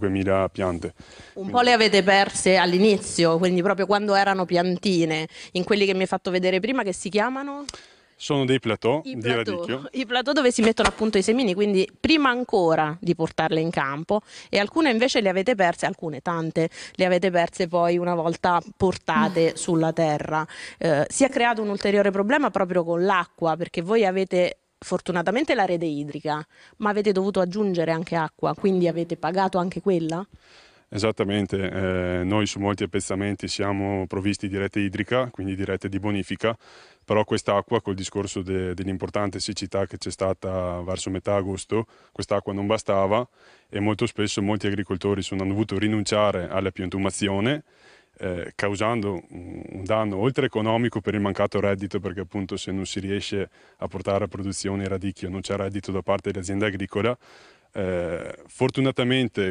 5.000 piante. Un po' le avete perse all'inizio, quindi proprio quando erano piantine, in quelli che mi hai fatto vedere prima, che si chiamano? Sono dei plateau I di radicchio. i plateau dove si mettono appunto i semini, quindi prima ancora di portarle in campo, e alcune invece le avete perse, alcune tante le avete perse poi una volta portate sulla terra. Si è creato un ulteriore problema proprio con l'acqua, perché voi avete fortunatamente la rete idrica, ma avete dovuto aggiungere anche acqua, quindi avete pagato anche quella? Esattamente, noi su molti appezzamenti siamo provvisti di rete idrica, quindi di rete di bonifica, però quest'acqua, col discorso dell'importante siccità che c'è stata verso metà agosto, quest'acqua non bastava e molto spesso molti agricoltori hanno dovuto rinunciare alla piantumazione, causando un danno oltre economico per il mancato reddito, perché appunto se non si riesce a portare a produzione il radicchio non c'è reddito da parte dell'azienda agricola. Fortunatamente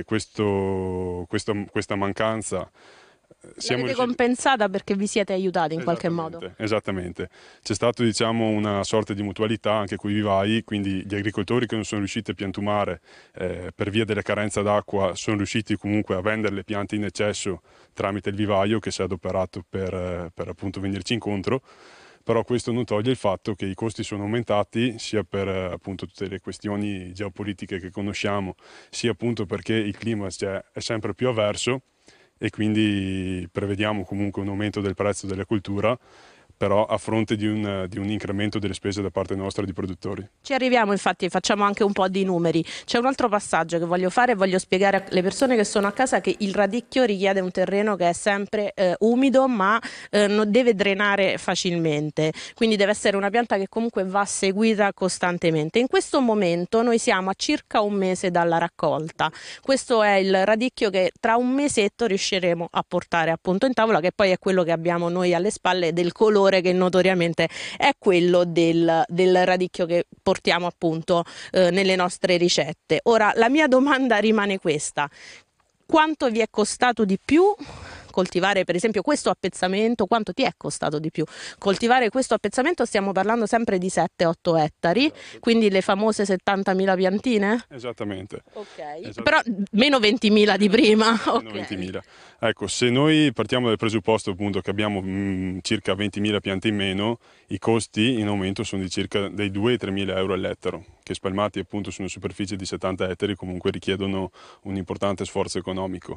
questa mancanza L'avete compensata perché vi siete aiutati in qualche modo? Esattamente. C'è stato, diciamo, una sorta di mutualità anche con i vivai, quindi gli agricoltori che non sono riusciti a piantumare per via della carenza d'acqua sono riusciti comunque a vendere le piante in eccesso tramite il vivaio che si è adoperato per appunto venirci incontro. Però questo non toglie il fatto che i costi sono aumentati sia per appunto tutte le questioni geopolitiche che conosciamo, sia appunto perché il clima è sempre più avverso e quindi prevediamo comunque un aumento del prezzo della coltura, però a fronte di un incremento delle spese da parte nostra di produttori. Ci arriviamo, infatti, facciamo anche un po' di numeri. C'è un altro passaggio che voglio fare, voglio spiegare alle persone che sono a casa che il radicchio richiede un terreno che è sempre umido, ma non deve drenare facilmente, quindi deve essere una pianta che comunque va seguita costantemente. In questo momento noi siamo a circa un mese dalla raccolta. Questo è il radicchio che tra un mesetto riusciremo a portare appunto in tavola, che poi è quello che abbiamo noi alle spalle, del colore che notoriamente è quello del radicchio che portiamo appunto nelle nostre ricette. Ora, la mia domanda rimane questa: quanto vi è costato di più coltivare per esempio questo appezzamento? Quanto ti è costato di più coltivare questo appezzamento? Stiamo parlando sempre di 7-8 ettari, quindi le famose 70.000 piantine? Esattamente. Ok, però meno 20.000 di prima. Meno 20.000. Ecco, se noi partiamo dal presupposto appunto che abbiamo circa 20.000 piante in meno, i costi in aumento sono di circa dai 2 ai 3.000 euro all'ettaro, che spalmati appunto su una superficie di 70 ettari comunque richiedono un importante sforzo economico.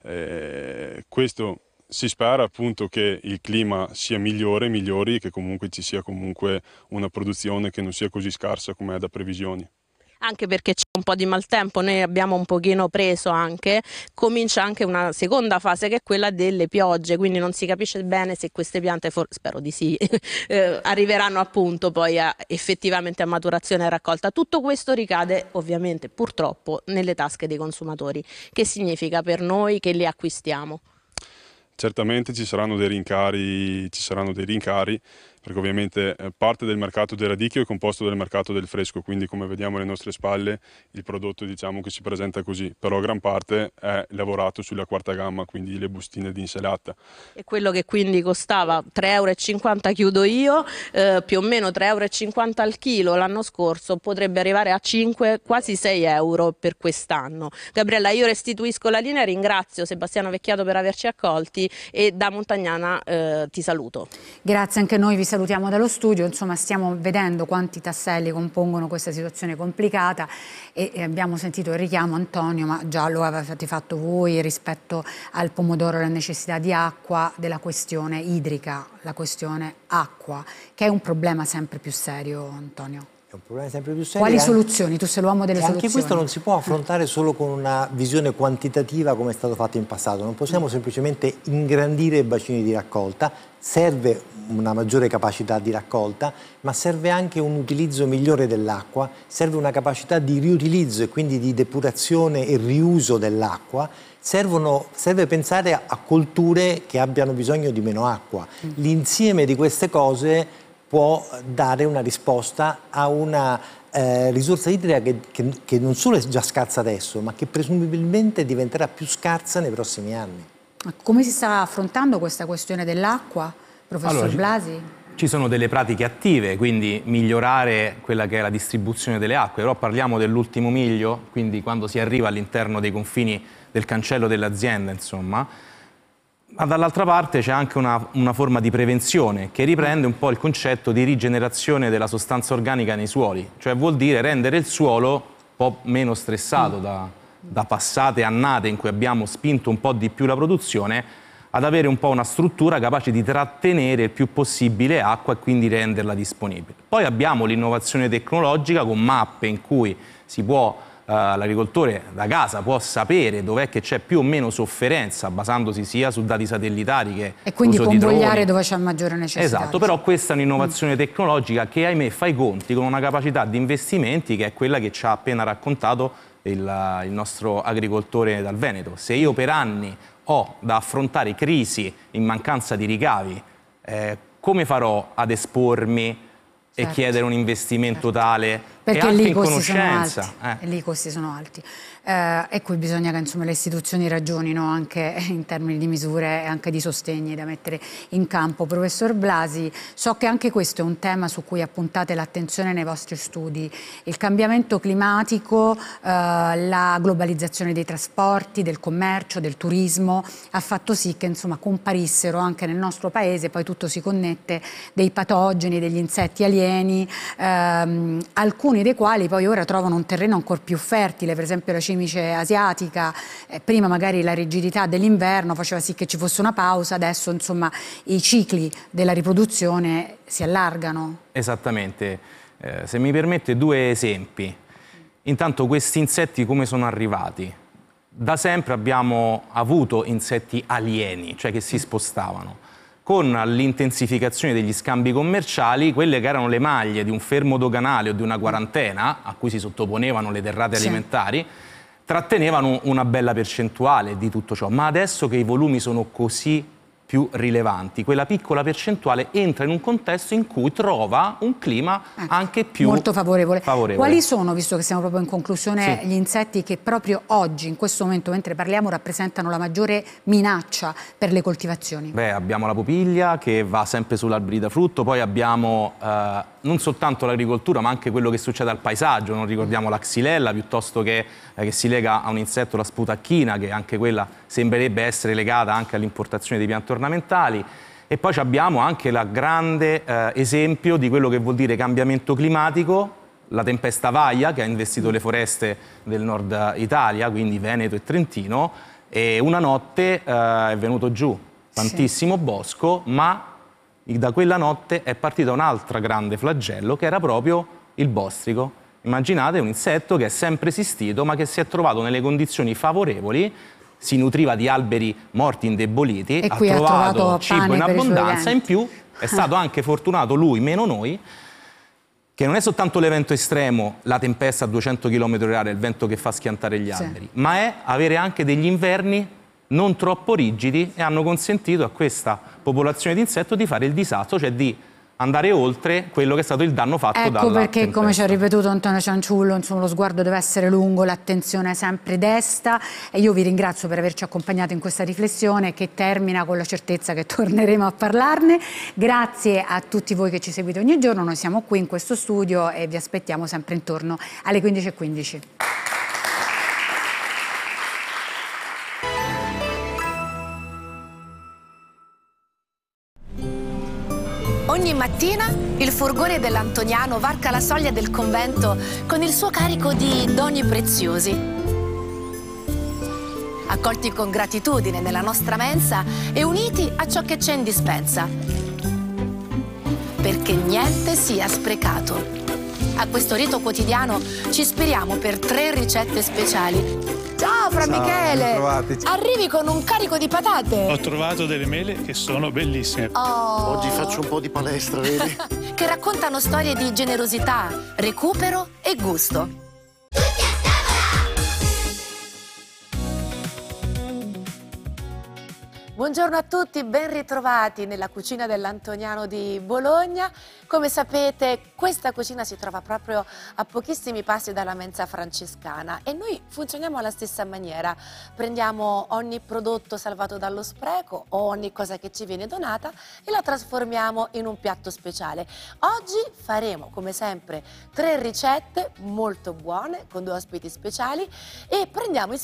Questo si spera appunto che il clima sia migliori, che comunque ci sia comunque una produzione che non sia così scarsa come è da previsioni. Anche perché c'è un po' di maltempo, noi abbiamo un pochino preso anche, comincia anche una seconda fase che è quella delle piogge, quindi non si capisce bene se queste piante, spero di sì, arriveranno appunto poi effettivamente a maturazione e raccolta. Tutto questo ricade ovviamente purtroppo nelle tasche dei consumatori. Che significa per noi che li acquistiamo? Certamente ci saranno dei rincari, perché ovviamente parte del mercato del radicchio è composto dal mercato del fresco, quindi come vediamo alle nostre spalle il prodotto diciamo che si presenta così, però gran parte è lavorato sulla quarta gamma, quindi le bustine di insalata. E quello che quindi costava 3,50 euro, chiudo io, più o meno 3,50 euro al chilo l'anno scorso, potrebbe arrivare a 5, quasi 6 euro per quest'anno. Gabriella, io restituisco la linea, ringrazio Sebastiano Vecchiato per averci accolti e da Montagnana ti saluto. Grazie, anche noi vi salutiamo dallo studio, insomma stiamo vedendo quanti tasselli compongono questa situazione complicata e abbiamo sentito il richiamo, Antonio, ma già lo avete fatto voi rispetto al pomodoro, la necessità di acqua, della questione idrica, la questione acqua, che è un problema sempre più serio, Antonio. È un problema sempre più serio. Quali soluzioni? Tu sei l'uomo delle soluzioni. Anche questo non si può affrontare solo con una visione quantitativa come è stato fatto in passato, non possiamo semplicemente ingrandire i bacini di raccolta, serve una maggiore capacità di raccolta, ma serve anche un utilizzo migliore dell'acqua, serve una capacità di riutilizzo e quindi di depurazione e riuso dell'acqua, serve pensare a colture che abbiano bisogno di meno acqua. L'insieme di queste cose può dare una risposta a una risorsa idrica che non solo è già scarsa adesso, ma che presumibilmente diventerà più scarsa nei prossimi anni. Come si sta affrontando questa questione dell'acqua, professor Blasi? Ci sono delle pratiche attive, quindi migliorare quella che è la distribuzione delle acque, però parliamo dell'ultimo miglio, quindi quando si arriva all'interno dei confini del cancello dell'azienda, insomma. Ma dall'altra parte c'è anche una forma di prevenzione che riprende un po' il concetto di rigenerazione della sostanza organica nei suoli, cioè vuol dire rendere il suolo un po' meno stressato da passate annate in cui abbiamo spinto un po' di più la produzione, ad avere un po' una struttura capace di trattenere il più possibile acqua e quindi renderla disponibile. Poi abbiamo l'innovazione tecnologica con mappe in cui si può l'agricoltore da casa può sapere dov'è che c'è più o meno sofferenza, basandosi sia su dati satellitari che e quindi uso di convogliare dove c'è maggiore necessità. Esatto, però questa è un'innovazione tecnologica che ahimè fa i conti con una capacità di investimenti che è quella che ci ha appena raccontato il nostro agricoltore dal Veneto. Se io per anni ho da affrontare crisi in mancanza di ricavi, come farò ad espormi e chiedere un investimento tale perché e anche lì in conoscenza? Lì i costi sono alti. E qui bisogna che insomma, le istituzioni ragionino anche in termini di misure e anche di sostegni da mettere in campo. Professor Blasi, so che anche questo è un tema su cui appuntate l'attenzione nei vostri studi. Il cambiamento climatico, la globalizzazione dei trasporti, del commercio, del turismo ha fatto sì che insomma, comparissero anche nel nostro paese, poi tutto si connette, dei patogeni, degli insetti alieni, alcuni dei quali poi ora trovano un terreno ancora più fertile, per esempio la cimice asiatica, prima magari la rigidità dell'inverno faceva sì che ci fosse una pausa, adesso insomma i cicli della riproduzione si allargano. Esattamente, se mi permette 2 esempi. Intanto questi insetti come sono arrivati? Da sempre abbiamo avuto insetti alieni, cioè che si spostavano. Con l'intensificazione degli scambi commerciali, quelle che erano le maglie di un fermo doganale o di una quarantena, a cui si sottoponevano le derrate alimentari, trattenevano una bella percentuale di tutto ciò. Ma adesso che i volumi sono così più rilevanti, quella piccola percentuale entra in un contesto in cui trova un clima anche più molto favorevole. Quali sono, visto che siamo proprio in conclusione, gli insetti che proprio oggi, in questo momento, mentre parliamo, rappresentano la maggiore minaccia per le coltivazioni? Beh, abbiamo la popiglia che va sempre sull'alberi da frutto, poi abbiamo non soltanto l'agricoltura ma anche quello che succede al paesaggio, non ricordiamo la xylella piuttosto che si lega a un insetto, la sputacchina, che anche quella sembrerebbe essere legata anche all'importazione di piante ornamentali. E poi abbiamo anche il grande esempio di quello che vuol dire cambiamento climatico, la tempesta Vaia che ha investito le foreste del nord Italia, quindi Veneto e Trentino, e una notte è venuto giù tantissimo bosco, ma da quella notte è partito un altro grande flagello che era proprio il bostrico. Immaginate un insetto che è sempre esistito ma che si è trovato nelle condizioni favorevoli, si nutriva di alberi morti indeboliti, e ha qui trovato cibo in abbondanza, in più è stato anche fortunato lui, meno noi, che non è soltanto l'evento estremo, la tempesta a 200 km/h, il vento che fa schiantare gli alberi, ma è avere anche degli inverni non troppo rigidi e hanno consentito a questa popolazione di insetto di fare il disastro, cioè di andare oltre quello che è stato il danno fatto dalla tempesta. Ecco perché, come ci ha ripetuto Antonio Cianciullo, insomma, lo sguardo deve essere lungo, l'attenzione sempre desta, e io vi ringrazio per averci accompagnato in questa riflessione che termina con la certezza che torneremo a parlarne. Grazie a tutti voi che ci seguite ogni giorno, noi siamo qui in questo studio e vi aspettiamo sempre intorno alle 15:15. Ogni mattina il furgone dell'Antoniano varca la soglia del convento con il suo carico di doni preziosi. Accolti con gratitudine nella nostra mensa e uniti a ciò che c'è in dispensa. Perché niente sia sprecato. A questo rito quotidiano ci ispiriamo per 3 ricette speciali. Ciao Fra Michele! Arrivi con un carico di patate. Ho trovato delle mele che sono bellissime. Oggi faccio un po' di palestra, vedi? Che raccontano storie di generosità, recupero e gusto. Buongiorno a tutti, ben ritrovati nella cucina dell'Antoniano di Bologna. Come sapete, questa cucina si trova proprio a pochissimi passi dalla mensa francescana e noi funzioniamo alla stessa maniera. Prendiamo ogni prodotto salvato dallo spreco o ogni cosa che ci viene donata e la trasformiamo in un piatto speciale. Oggi faremo, come sempre, 3 ricette molto buone con 2 ospiti speciali e prendiamo